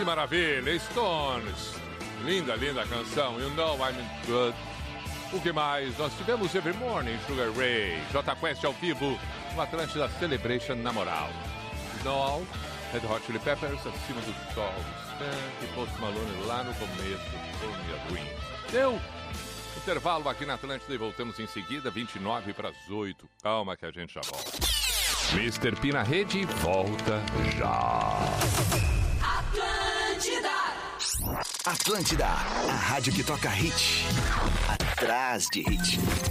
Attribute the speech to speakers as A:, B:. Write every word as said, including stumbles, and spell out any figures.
A: maravilha, Stones. Linda, linda canção. You know I'm good. O que mais? Nós tivemos Every Morning, Sugar Ray, J Quest ao vivo, no Atlântida Celebration na moral. No, Red Hot Chili Peppers, Acima do Sol, Skank, Post Malone lá no começo, Tony Dreams. Deu intervalo aqui na Atlântida e voltamos em seguida, vinte e nove para as oito. Calma que a gente já volta. mister P na rede, volta já.
B: Atlântida!
C: Atlântida, a rádio que toca hit. Atrás de hit.